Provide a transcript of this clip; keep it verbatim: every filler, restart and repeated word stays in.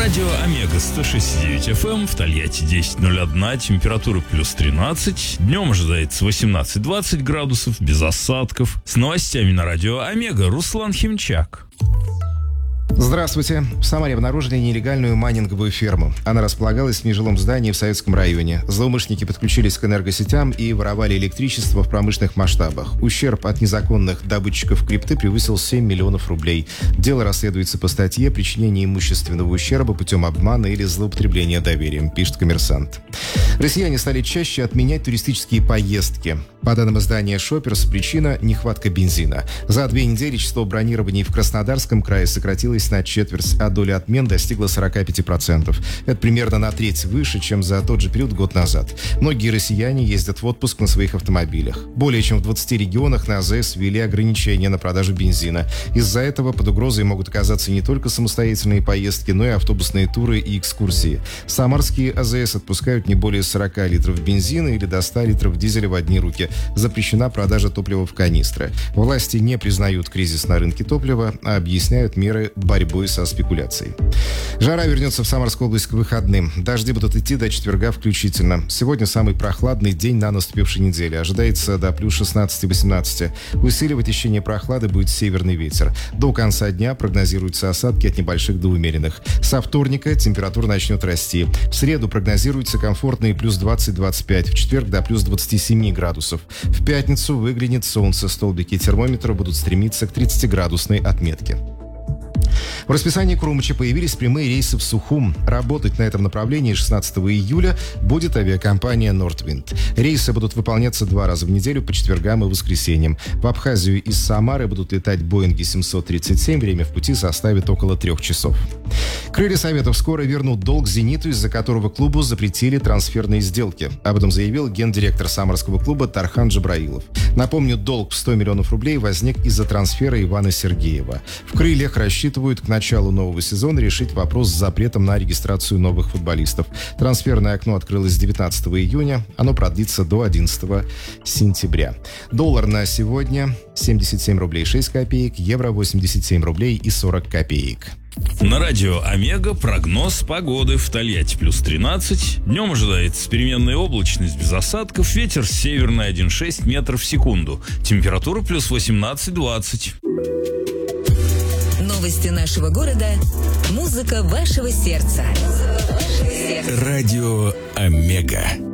Радио Омега сто шесть и девять эф эм, в Тольятти десять ноль один, температура плюс тринадцать. Днем ожидается восемнадцать-двадцать градусов, без осадков. С новостями на радио Омега Руслан Химчак. Здравствуйте. В Самаре обнаружили нелегальную майнинговую ферму. Она располагалась в нежилом здании в Советском районе. Злоумышленники подключились к энергосетям и воровали электричество в промышленных масштабах. Ущерб от незаконных добытчиков крипты превысил семь миллионов рублей. Дело расследуется по статье «Причинение имущественного ущерба путем обмана или злоупотребления доверием», пишет «Коммерсант». Россияне стали чаще отменять туристические поездки. По данным издания «Шопперс», причина – нехватка бензина. За две недели число бронирований в Краснодарском крае сократилось на четверть, а доля отмен достигла сорок пять процентов. Это примерно на треть выше, чем за тот же период год назад. Многие россияне ездят в отпуск на своих автомобилях. Более чем в двадцати регионах на АЗС ввели ограничения на продажу бензина. Из-за этого под угрозой могут оказаться не только самостоятельные поездки, но и автобусные туры и экскурсии. Самарские АЗС отпускают не более сорока литров бензина или до ста литров дизеля в одни руки. Запрещена продажа топлива в канистры. Власти не признают кризис на рынке топлива, а объясняют меры борьбой со спекуляцией. Жара вернется в Самарскую область к выходным. Дожди будут идти до четверга включительно. Сегодня самый прохладный день на наступившей неделе. Ожидается до плюс шестнадцати-восемнадцати. Усиливать течение прохлады будет северный ветер. До конца дня прогнозируются осадки от небольших до умеренных. Со вторника температура начнет расти. В среду прогнозируется комфортные плюс двадцать-двадцать пять. В четверг до плюс двадцати семи градусов. В пятницу выглянет солнце. Столбики термометра будут стремиться к тридцатиградусной отметке. В расписании Крумыча появились прямые рейсы в Сухум. Работать на этом направлении шестнадцатого июля будет авиакомпания «Нортвинд». Рейсы будут выполняться два раза в неделю по четвергам и воскресеньям. В Абхазию из Самары будут летать «Боинги семьсот тридцать семь». Время в пути составит около трех часов. Крылья Советов скоро вернут долг «Зениту», из-за которого клубу запретили трансферные сделки. Об этом заявил гендиректор самарского клуба Тархан Джабраилов. Напомню, долг в сто миллионов рублей возник из-за трансфера Ивана Сергеева. В «Крыльях» рассчитывают к началу нового сезона решить вопрос с запретом на регистрацию новых футболистов. Трансферное окно открылось девятнадцатого июня. Оно продлится до одиннадцатого сентября. Доллар на сегодня семьдесят семь рублей шесть копеек, евро восемьдесят семь рублей и сорок копеек. На радио Омега прогноз погоды. В Тольятти плюс тринадцать. Днем ожидается переменная облачность без осадков. Ветер северный один и шесть метров в секунду. Температура плюс восемнадцать-двадцать. Новости нашего города. Музыка вашего сердца. Радио Омега.